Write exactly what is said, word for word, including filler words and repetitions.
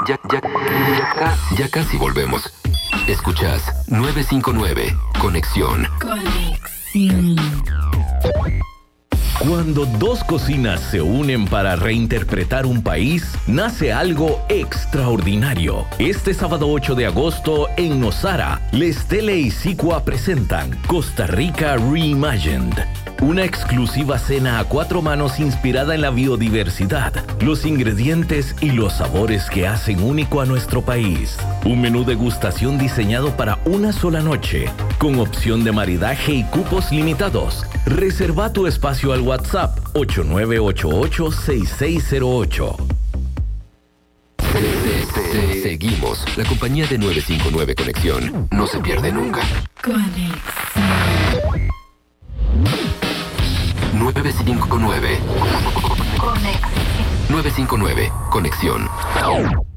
Ya, ya, ya, ya casi volvemos. Escuchas nueve cinco nueve, Conexión. Conexión. Cuando dos cocinas se unen para reinterpretar un país, nace algo extraordinario. Este sábado ocho de agosto, en Nosara, Les Tele y Sicua presentan Costa Rica Reimagined. Una exclusiva cena a cuatro manos inspirada en la biodiversidad, los ingredientes y los sabores que hacen único a nuestro país. Un menú degustación diseñado para una sola noche, con opción de maridaje y cupos limitados. Reserva tu espacio al WhatsApp ocho nueve ocho ocho, seis seis cero ocho. Seguimos. La compañía de nueve cinco nueve Conexión no se pierde nunca. Conexión. nueve cinco nueve. nueve cinco nueve Conexión.